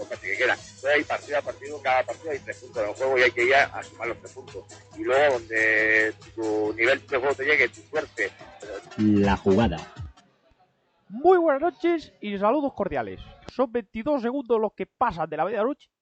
casi que quedan. Entonces hay partido a partido, cada partido hay 3 puntos en el juego y hay que ir a sumar los 3 puntos. Y luego donde tu nivel de juego te llegue, tu suerte. La jugada. Muy buenas noches y saludos cordiales. Son 22 segundos los que pasan de la medianoche